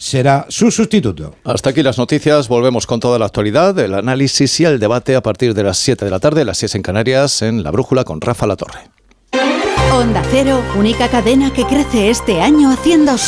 será su sustituto. Hasta aquí las noticias, volvemos con toda la actualidad, el análisis y el debate a partir de las 7 de la tarde, las 6 en Canarias, en La Brújula con Rafa Latorre. Onda Cero, única cadena que crece este año haciendo